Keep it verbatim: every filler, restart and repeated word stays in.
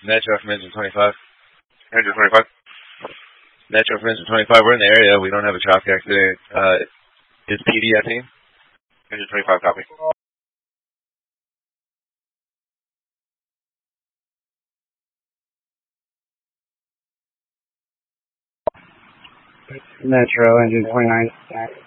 Metro from engine twenty-five. Engine twenty-five. Metro from engine twenty-five. We're in the area. We don't have a traffic accident. Uh, is P D at team? Engine twenty-five, copy. Metro, engine twenty-nine.